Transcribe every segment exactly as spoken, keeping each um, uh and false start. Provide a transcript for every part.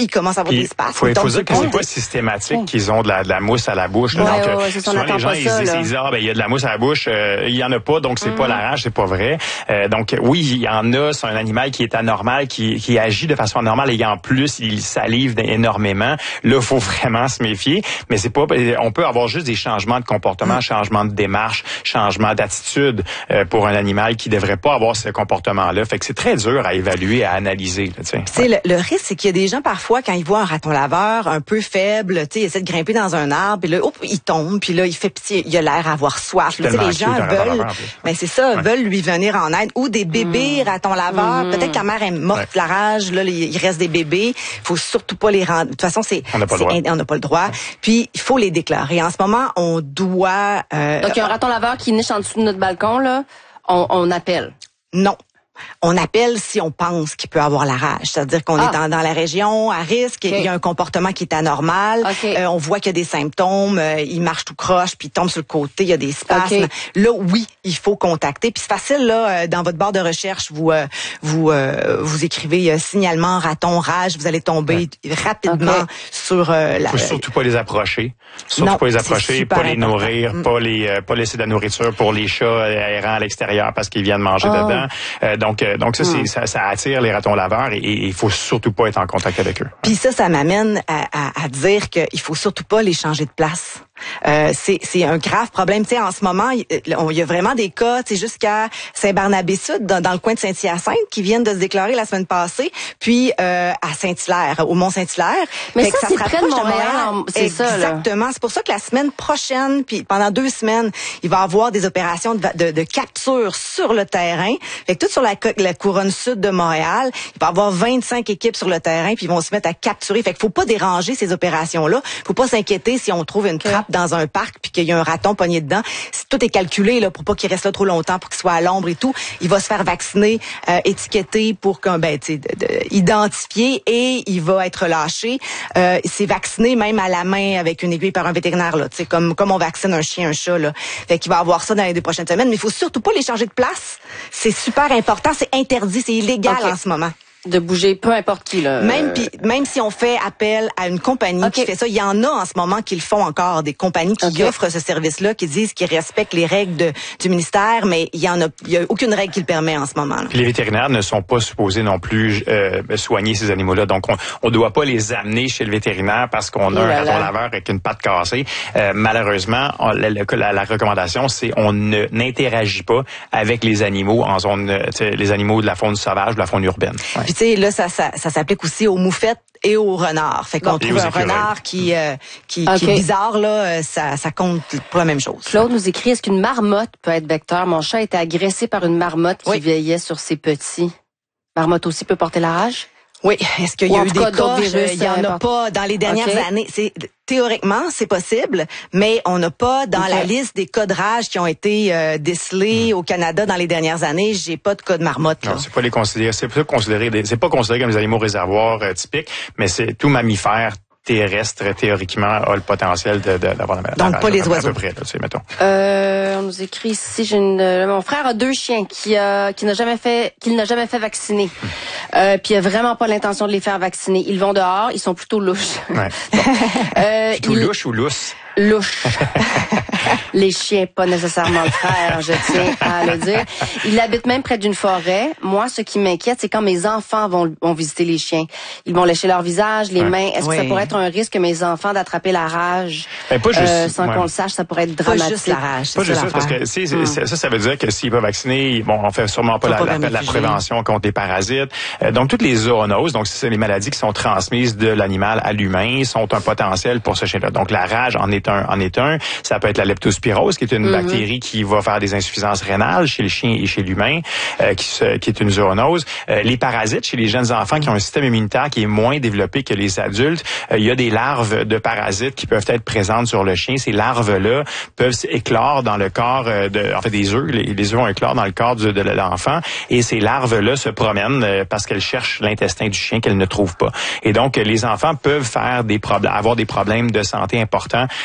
ils commencent à avoir Puis, des spasmes. Faut, faut dire que c'est compte. pas systématique oh. qu'ils ont de la, de la mousse à la bouche. Ouais, donc, ouais, euh, ouais, c'est souvent les gens ils, ça, ils disent ah ben il y a de la mousse à la bouche, euh, il y en a pas, donc c'est mm. pas la rage, c'est pas vrai. Euh, donc oui, il y en a, c'est un animal qui est anormal, qui, qui agit de façon anormale et en plus il salive énormément. Là, il faut vraiment se méfier. Mais c'est pas, on peut avoir juste des changements de comportement, mm. changements de démarche, changements d'attitude euh, pour un animal qui devrait pas avoir ce comportement-là. Fait que c'est très dur à évaluer, à analyser. Tu sais, ouais. le, le risque, c'est qu'il y a des gens parfois quand ils voient un raton laveur un peu faible, tu sais, il essaie de grimper dans un arbre, puis là, hop, il tombe, puis là, il fait pitié, il a l'air à avoir soif. Tu sais, les gens veulent, mais c'est ça, ouais. veulent lui venir en aide. Ou des bébés mmh. ratons laveurs. Mmh. Peut-être que la mère est morte ouais. de la rage, là, il reste des bébés. Il faut surtout pas les rendre. De toute façon, c'est, on n'a pas, pas le droit. Ouais. Puis il faut les déclarer. En ce moment, on doit. Euh, Donc il y a un raton laveur qui niche en dessous de notre balcon là, on, on appelle. Non. On appelle si on pense qu'il peut avoir la rage. C'est-à-dire qu'on ah. est dans, dans la région à risque, okay. il y a un comportement qui est anormal, okay. euh, on voit qu'il y a des symptômes, euh, il marche tout croche, puis il tombe sur le côté, il y a des spasmes. Okay. Là, oui, il faut contacter. Puis c'est facile, là, dans votre barre de recherche, vous euh, vous euh, vous écrivez euh, signalement raton rage, vous allez tomber ouais. rapidement okay. sur euh, la... Faut surtout pas les approcher. Surtout non, pas les approcher, pas les important. nourrir, mm. pas les euh, pas laisser de la nourriture pour les chats errants à l'extérieur parce qu'ils viennent manger oh. dedans. Euh, donc euh, donc ça, c'est, ça ça attire les ratons laveurs et il faut surtout pas être en contact avec eux. Puis ça, ça m'amène à, à, à dire qu'il faut surtout pas les changer de place. Euh, c'est, c'est un grave problème. Tu sais, en ce moment, il y a vraiment des cas, tu sais, jusqu'à Saint-Barnabé-Sud, dans, dans le coin de Saint-Hyacinthe, qui viennent de se déclarer la semaine passée, puis euh, à Saint-Hilaire, au Mont-Saint-Hilaire. Mais fait ça, que ça c'est se près de Montréal. de Montréal. C'est ça, là. Exactement. C'est pour ça que la semaine prochaine, puis pendant deux semaines, il va y avoir des opérations de, de, de capture sur le terrain. Fait que tout sur la, la couronne sud de Montréal, il va y avoir vingt-cinq équipes sur le terrain, puis ils vont se mettre à capturer. Fait qu'il faut pas déranger ces opérations-là. Faut pas s'inquiéter si on trouve une okay. trappe dans un parc puis qu'il y a un raton pogné dedans. Tout est calculé là pour pas qu'il reste là trop longtemps, pour qu'il soit à l'ombre et tout. Il va se faire vacciner, euh, étiqueter pour qu'on ben tu sais identifier et il va être lâché. Euh, c'est vacciné même à la main avec une aiguille par un vétérinaire là, tu sais comme comme on vaccine un chien, un chat là. Fait qu'il va avoir ça dans les deux prochaines semaines, mais il faut surtout pas les changer de place. C'est super important, c'est interdit, c'est illégal okay. en ce moment. De bouger, peu importe qui là. Même pis, même si on fait appel à une compagnie okay. qui fait ça, il y en a en ce moment qui le font encore, des compagnies qui okay. offrent ce service-là, qui disent qu'ils respectent les règles de, du ministère, mais il y en a, il y a aucune règle qui le permet en ce moment. Là. Puis les vétérinaires ne sont pas supposés non plus euh, soigner ces animaux-là, donc on, on doit pas les amener chez le vétérinaire parce qu'on a oh un raton laveur avec une patte cassée. Euh, malheureusement, on, la, la, la recommandation c'est on ne n'interagit pas avec les animaux en zone, les animaux de la faune sauvage, de la faune urbaine. Ouais. Puis tu sais là ça, ça ça s'applique aussi aux moufettes et aux renards. Fait qu'on bon, trouve un renard qui euh, qui, okay. qui est bizarre là, ça ça compte pour la même chose. Claude nous écrit est-ce qu'une marmotte peut être vecteur? Mon chat a été agressé par une marmotte qui oui. veillait sur ses petits. Marmotte aussi peut porter la rage? Oui, est-ce qu'il y a eu des cas? Virus, il y en a pas dans les dernières okay. années. C'est théoriquement, c'est possible, mais on n'a pas dans okay. la liste des cas de rage qui ont été euh, décelés mmh. au Canada dans les dernières années. J'ai pas de cas de marmotte. Là. Non, c'est pas les considérer, c'est pas considéré, c'est pas considéré comme des animaux réservoirs euh, typiques, mais c'est tout mammifère terrestre, théoriquement, a le potentiel de, de, d'avoir la maladie. Donc, pas les oiseaux. À peu près, là, tu sais, mettons. Euh, on nous écrit ici, j'ai une, euh, mon frère a deux chiens qui, euh, qui n'a jamais fait, qu'il n'a jamais fait vacciner. Hum. Euh, puis il a vraiment pas l'intention de les faire vacciner. Ils vont dehors, ils sont plutôt louches. Ouais. Bon. euh, plutôt il... louches ou lousses? Louche. Les chiens, pas nécessairement le frère, je tiens à le dire. Il habite même près d'une forêt. Moi, ce qui m'inquiète, c'est quand mes enfants vont, vont visiter les chiens. Ils vont lécher leur visage, les ouais. mains. Est-ce oui. que ça pourrait être un risque que mes enfants d'attraper la rage ben, pas juste, euh, sans ouais. qu'on le sache? Ça pourrait être dramatique. Pas juste la rage. Pas juste ça, parce que si, hum. ça, ça veut dire que s'ils peuvent vacciner, bon, on fait sûrement pas, la, pas la, la prévention contre les parasites. Euh, donc, toutes les zoonoses, donc c'est les maladies qui sont transmises de l'animal à l'humain, sont un potentiel pour ce chien-là. Donc, la rage en est un, en est un. Ça peut être la leptospirose, qui est une mm-hmm. bactérie qui va faire des insuffisances rénales chez le chien et chez l'humain, euh, qui, se, qui est une zoonose. Euh, les parasites chez les jeunes enfants qui ont un système immunitaire qui est moins développé que les adultes, euh, il y a des larves de parasites qui peuvent être présentes sur le chien. Ces larves-là peuvent éclore dans le corps, euh, de, en fait des œufs. Les, les œufs vont éclore dans le corps de, de l'enfant et ces larves-là se promènent euh, parce qu'elles cherchent l'intestin du chien qu'elles ne trouvent pas. Et donc, les enfants peuvent faire des problèmes, avoir des problèmes de santé importants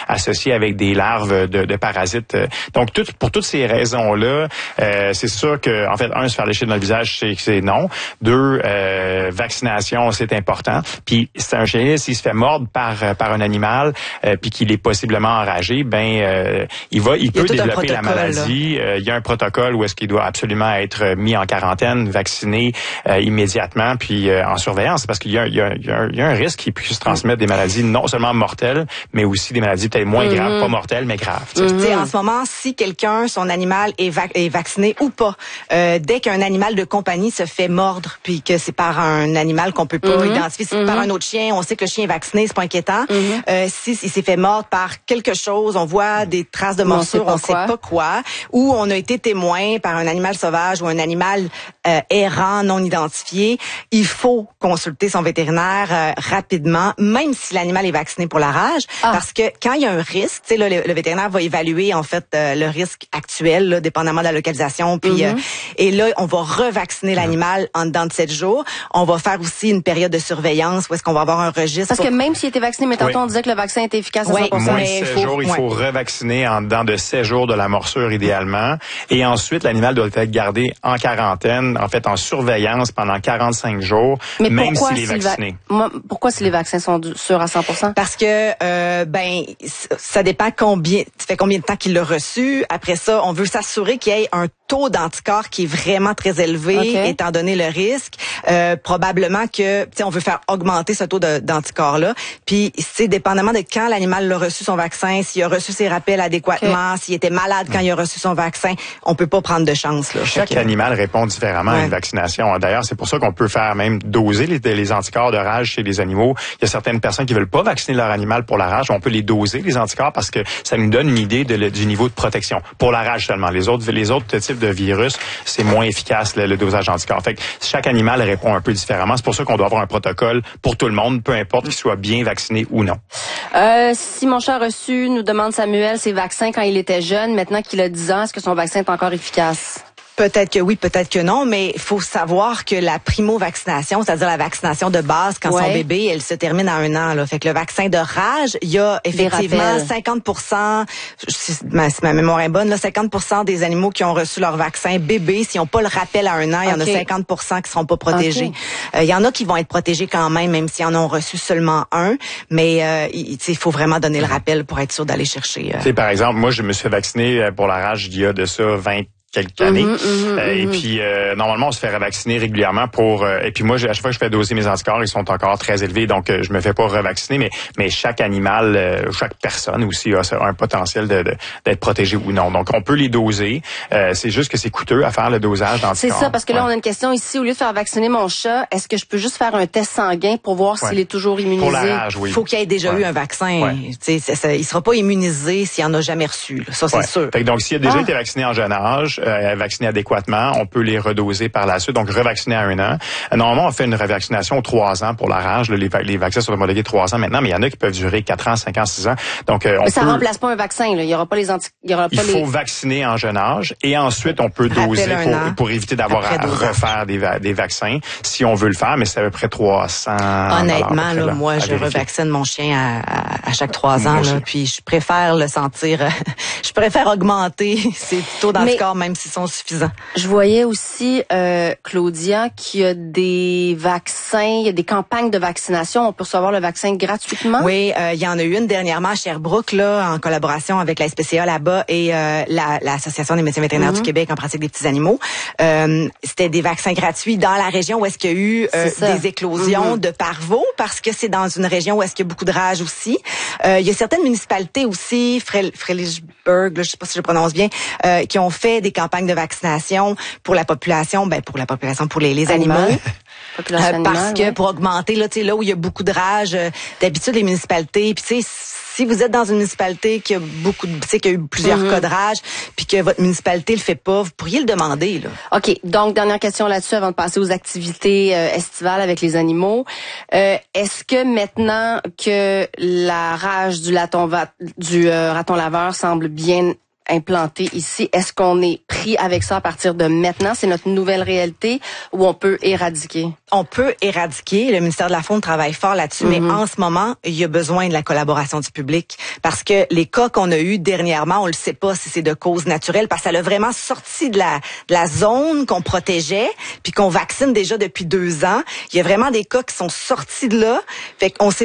associés avec des larves de, de parasites. Donc, tout, pour toutes ces raisons-là, euh, c'est sûr que, en fait, un, se faire lécher dans le visage, c'est, c'est non. Deux, euh, vaccination, c'est important. Puis, c'est un chien, s'il se fait mordre par par un animal, euh, puis qu'il est possiblement enragé, ben, euh, il va, il, il peut développer la maladie. Euh, il y a un protocole où est-ce qu'il doit absolument être mis en quarantaine, vacciné euh, immédiatement, puis euh, en surveillance, parce qu'il y a, il y a, il y a, un, il y a un risque qu'il puisse transmettre des maladies non seulement mortelles, mais aussi des maladies peut-être moins mm-hmm. graves, pas mortelles, mais graves. Mm-hmm. En ce moment, si quelqu'un, son animal est, vac- est vacciné ou pas, euh, dès qu'un animal de compagnie se fait mordre, puis que c'est par un animal qu'on peut pas mm-hmm. identifier, si c'est mm-hmm. par un autre chien, on sait que le chien est vacciné, c'est pas inquiétant. Mm-hmm. Euh, si il s'est fait mordre par quelque chose, on voit des traces de morsure, on sait pas quoi, ou on a été témoin par un animal sauvage ou un animal euh, errant, non identifié, il faut consulter son vétérinaire euh, rapidement, même si l'animal est vacciné pour la rage, ah. parce que quand il y a un risque, tu sais, là, le, le vétérinaire va évaluer en fait euh, le risque actuel, là, dépendamment de la localisation, puis mm-hmm. euh, et là on va revacciner l'animal en dedans de sept jours. On va faire aussi une période de surveillance où est-ce qu'on va avoir un registre. Parce pour... que même s'il était vacciné, mais tantôt oui. on disait que le vaccin était efficace à oui, cent pour cent. Moins de sept faut, jours, il faut ouais. revacciner en dedans de sept jours de la morsure idéalement, et ensuite l'animal doit être gardé en quarantaine, en fait en surveillance pendant quarante-cinq jours, mais même s'il est vacciné. Va... Pourquoi si les vaccins sont sûrs à cent pour cent? Parce que euh, ben ça dépend combien, ça fait combien de temps qu'il l'a reçu. Après ça, on veut s'assurer qu'il y ait un taux d'anticorps qui est vraiment très élevé, okay. étant donné le risque. Euh, probablement que, tu sais, on veut faire augmenter ce taux de, d'anticorps-là. Puis, c'est dépendamment de quand l'animal l'a reçu son vaccin, s'il a reçu ses rappels adéquatement, okay. s'il était malade quand il a reçu son vaccin, on peut pas prendre de chance, là. Chaque okay. animal répond différemment ouais. à une vaccination. D'ailleurs, c'est pour ça qu'on peut faire même doser les, les anticorps de rage chez les animaux. Il y a certaines personnes qui veulent pas vacciner leur animal pour la rage. On peut les doser, les anticorps, parce que ça nous donne une idée de le, du niveau de protection. Pour la rage seulement. Les autres, les autres types de virus, c'est moins efficace le, le dosage d'anticorps. Fait que chaque animal répond un peu différemment. C'est pour ça qu'on doit avoir un protocole pour tout le monde, peu importe qu'il soit bien vacciné ou non. Euh, si mon chat a reçu, nous demande Samuel, ses vaccins quand il était jeune, maintenant qu'il a dix ans, est-ce que son vaccin est encore efficace? Peut-être que oui, peut-être que non, mais il faut savoir que la primo-vaccination, c'est-à-dire la vaccination de base quand ouais. son bébé, elle se termine à un an. Là. Fait que le vaccin de rage, il y a effectivement cinquante pour cent, si ma, si ma mémoire est bonne, là, cinquante pour cent des animaux qui ont reçu leur vaccin bébé, s'ils n'ont pas le rappel à un an, il y en okay. a cinquante pour cent qui seront pas protégés. Okay. Euh, il y en a qui vont être protégés quand même, même s'ils en ont reçu seulement un, mais euh, il, il faut vraiment donner le rappel pour être sûr d'aller chercher. Euh... Tu sais, par exemple, moi, je me suis fait vacciner pour la rage il y a de ça vingt quelques années. Mm-hmm, mm-hmm, euh, et puis, euh, normalement, on se fait revacciner régulièrement pour... Euh, et puis moi, à chaque fois que je fais doser mes anticorps, ils sont encore très élevés, donc euh, je me fais pas revacciner, mais mais chaque animal, euh, chaque personne aussi a un potentiel de, de, d'être protégé ou non. Donc, on peut les doser. Euh, c'est juste que c'est coûteux à faire le dosage d'anticorps. C'est ça, parce que là, ouais. on a une question ici. Au lieu de faire vacciner mon chat, est-ce que je peux juste faire un test sanguin pour voir ouais. s'il est toujours immunisé? Pour la rage, oui. Il faut qu'il ait déjà ouais. eu un vaccin. Ouais. Ça, ça, il sera pas immunisé s'il en a jamais reçu. Là. Ça, c'est ouais. sûr. Fait que donc, s'il a déjà ah. été vacciné en jeune âge, euh, vacciné adéquatement, on peut les redoser par la suite, donc revacciner à un an. Normalement, on fait une revaccination aux trois ans pour la rage. Les, les vaccins sont homologués trois ans maintenant, mais il y en a qui peuvent durer quatre ans, cinq ans, six ans. Donc, euh, on mais ça peut... remplace pas un vaccin, là. Il y aura pas les anti... Il y aura pas il faut les... vacciner en jeune âge et ensuite on peut doser pour, pour éviter d'avoir à refaire des, des vaccins si on veut le faire, mais c'est à peu près trois cents. Honnêtement, là, là, moi, je vérifier. revaccine mon chien à, à, à chaque trois ans, là, puis je préfère le sentir, je préfère augmenter ces taux d'anticorps, mais... même s'ils sont suffisants. Je voyais aussi, euh, Claudia, qu'il y a des vaccins, il y a des campagnes de vaccination. On peut recevoir le vaccin gratuitement? Oui, euh, il y en a eu une dernièrement à Sherbrooke, là, en collaboration avec la S P C A là-bas et euh, la, l'Association des médecins vétérinaires mm-hmm. du Québec en pratique des petits animaux. Euh, c'était des vaccins gratuits dans la région où est-ce qu'il y a eu euh, des éclosions mm-hmm. de parvo, parce que c'est dans une région où est-ce qu'il y a beaucoup de rage aussi. Euh, il y a certaines municipalités aussi, Frelichburg, je sais pas si je prononce bien, euh, qui ont fait des campagnes de vaccination pour la population, ben pour la population, pour les, les animaux. Euh, parce animale, que ouais. pour augmenter, là, tu sais, là où il y a beaucoup de rage, euh, d'habitude les municipalités, puis tu sais, si vous êtes dans une municipalité qui a beaucoup de, tu sais, qui a eu plusieurs mm-hmm. cas de rage, puis que votre municipalité le fait pas, vous pourriez le demander, là. OK. Donc, dernière question là-dessus avant de passer aux activités euh, estivales avec les animaux. Euh, est-ce que maintenant que la rage du raton, va- du euh, raton laveur semble bien implantés ici. Est-ce qu'on est pris avec ça à partir de maintenant? C'est notre nouvelle réalité ou on peut éradiquer? On peut éradiquer. Le ministère de la Faune travaille fort là-dessus, mm-hmm. mais en ce moment, il y a besoin de la collaboration du public parce que les cas qu'on a eus dernièrement, on le sait pas si c'est de cause naturelle parce que ça l'a vraiment sorti de la, de la zone qu'on protégeait puis qu'on vaccine déjà depuis deux ans. Il y a vraiment des cas qui sont sortis de là. Fait qu'on sait